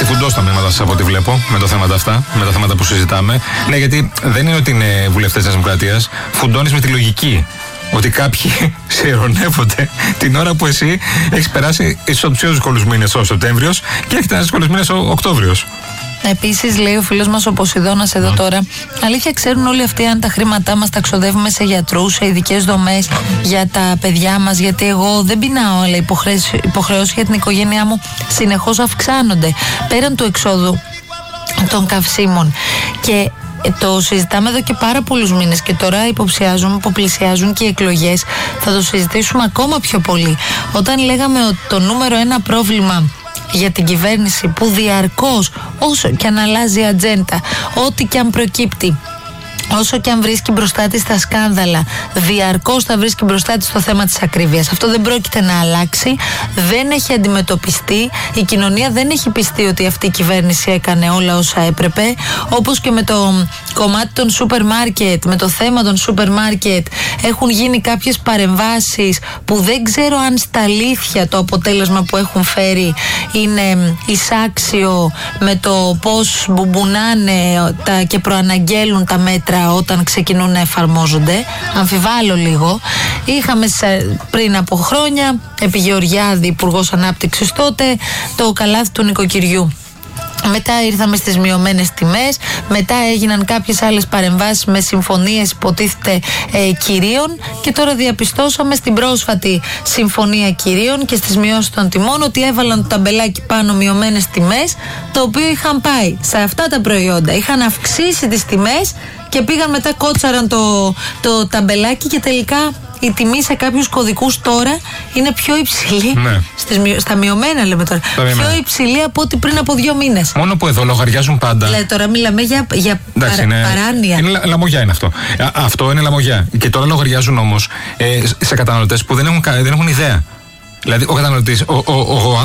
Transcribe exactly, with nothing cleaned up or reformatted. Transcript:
φουντώσει τα μηνύματα σας από ό,τι βλέπω με τα θέματα αυτά, με τα θέματα που συζητάμε. Ναι, γιατί δεν είναι ότι είναι βουλευτές της Δημοκρατίας, φουντώνεις με τη λογική. Ότι κάποιοι σε ειρωνεύονται την ώρα που εσύ έχεις περάσει στους πιο δύσκολους μήνες ο Σεπτέμβριος και έχετε ένας δύσκολους μήνες ο Οκτώβριος. Επίσης, λέει ο φίλος μας ο Ποσειδώνας εδώ mm. τώρα, αλήθεια ξέρουν όλοι αυτοί αν τα χρήματά μας τα ξοδεύουμε σε γιατρούς, σε ειδικές δομές για τα παιδιά μας? Γιατί εγώ δεν πεινάω, αλλά οι υποχρεώσεις για την οικογένειά μου συνεχώς αυξάνονται πέραν του εξόδου των καυσίμων. Και το συζητάμε εδώ και πάρα πολλούς μήνες και τώρα υποψιάζομαι που πλησιάζουν και οι εκλογές θα το συζητήσουμε ακόμα πιο πολύ. Όταν λέγαμε ότι το νούμερο ένα πρόβλημα για την κυβέρνηση που διαρκώς, όσο και αν αλλάζει η ατζέντα, ό,τι και αν προκύπτει, όσο και αν βρίσκει μπροστά της τα σκάνδαλα, διαρκώς θα βρίσκει μπροστά της το θέμα της ακρίβειας. Αυτό δεν πρόκειται να αλλάξει, δεν έχει αντιμετωπιστεί, η κοινωνία δεν έχει πιστεί ότι αυτή η κυβέρνηση έκανε όλα όσα έπρεπε. Όπως και με το κομμάτι των σούπερ μάρκετ, με το θέμα των σούπερ μάρκετ, έχουν γίνει κάποιες παρεμβάσεις που δεν ξέρω αν στα αλήθεια το αποτέλεσμα που έχουν φέρει είναι εισάξιο με το πώς μπουμπουνάνε τα και προαναγγέλουν τα μέτρα όταν ξεκινούν να εφαρμόζονται. Αμφιβάλλω λίγο. Είχαμε πριν από χρόνια επί Γεωργιάδη, υπουργός ανάπτυξης τότε, το καλάθι του νοικοκυριού. Μετά ήρθαμε στις μειωμένες τιμές, μετά έγιναν κάποιες άλλες παρεμβάσεις με συμφωνίες υποτίθεται ε, κυρίων και τώρα διαπιστώσαμε στην πρόσφατη συμφωνία κυρίων και στις μειώσεις των τιμών ότι έβαλαν το ταμπελάκι πάνω μειωμένες τιμές, το οποίο είχαν πάει σε αυτά τα προϊόντα, είχαν αυξήσει τις τιμές και πήγαν μετά κότσαραν το, το ταμπελάκι και τελικά η τιμή σε κάποιους κωδικούς τώρα είναι πιο υψηλή. Ναι. Στις, στα μειωμένα λέμε τώρα. Στα πιο μειωμένα. Υψηλή από ό,τι πριν από δύο μήνες. Μόνο που εδώ λογαριάζουν πάντα. Λέει, τώρα μιλάμε για, για Εντάξει, παρα, είναι, παράνοια. Είναι λαμογιά είναι αυτό. Α, αυτό είναι λαμογιά. Και τώρα λογαριάζουν όμως ε, σε καταναλωτές που δεν έχουν, δεν έχουν ιδέα. Δηλαδή ο καταναλωτής, ο, ο, ο, ο